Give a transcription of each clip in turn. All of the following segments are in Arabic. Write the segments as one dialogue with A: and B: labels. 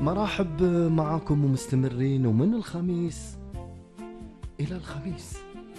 A: مرحب معاكم ومستمرين ومن الخميس إلى الخميس.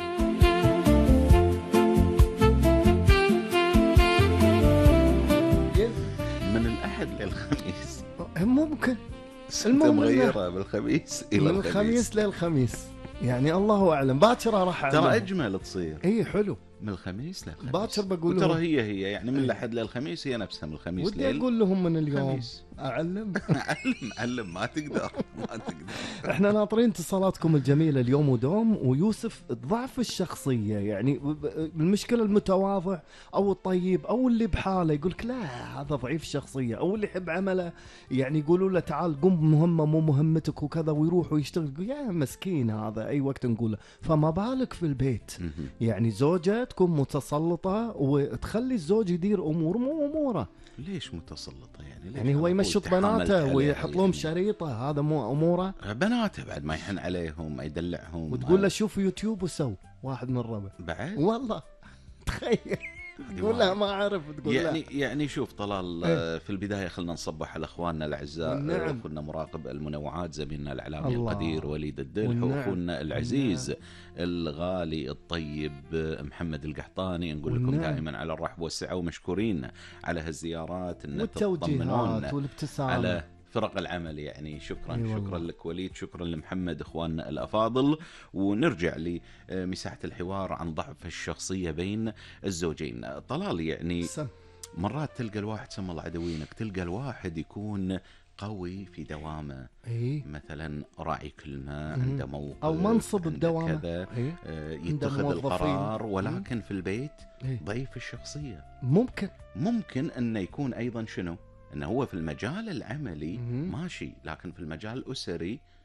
B: من الأحد للخميس
A: ممكن
B: المهم مغيرة بالخميس إلى
A: من الخميس للخميس، يعني الله أعلم. باكر راح
B: ترى أجمل تصير.
A: إيه حلو
B: من الخميس للخميس
A: باكر بقول
B: لهم. ترى هي يعني من الأحد للخميس هي نفسها من الخميس
A: ودي أقول لهم من اليوم
B: خميس.
A: أعلم
B: علم ما تقدر.
A: احنا ناطرين اتصالاتكم الجميلة اليوم ودوم. ويوسف ضعف الشخصية، يعني المشكلة المتواضع او الطيب او اللي بحاله يقولك لا هذا ضعيف الشخصية، او اللي يحب عمله يعني يقولوا له تعال قم بمهمة مو مهمتك وكذا ويروح ويشتغل، يا مسكين هذا اي وقت نقوله. فما بالك في البيت، يعني زوجة تكون متسلطة وتخلي الزوج يدير امور مو اموره.
B: ليش متسلطة يعني؟ ليش
A: يعني هو يمشط بناته ويحط لهم يعني شريطة، هذا مو أموره.
B: بناته بعد ما يحن عليهم ما يدلعهم
A: وتقول له شوف يوتيوب وسو واحد من الربع
B: بعد
A: والله تخيل. تقول لها ما أعرف تقول
B: يعني شوف طلال في البداية خلنا نصبح على أخواننا الأعزاء. أخونا مراقب المنوعات زميلنا الإعلامي القدير وليد الدلح، وأخونا العزيز الغالي الطيب محمد القحطاني. نقول لكم دائما على الرحب والسعة ومشكورين على هالزيارات
A: والتوجيهات والابتسامة
B: على فرق العمل. يعني شكرا لك وليد، شكرا لمحمد اخواننا الافاضل. ونرجع لمساحة الحوار عن ضعف الشخصية بين الزوجين. طلال يعني مرات تلقى الواحد سم الله عدوينك، تلقى الواحد يكون قوي في دوامه، مثلا راعي كلمة، عنده موقف
A: أو منصب الدوامة
B: كذا، يتخذ القرار، ولكن في البيت ضعيف الشخصية. ممكن أنه يكون أيضا شنو؟ أنه هو في المجال العملي ماشي، لكن في المجال الأسري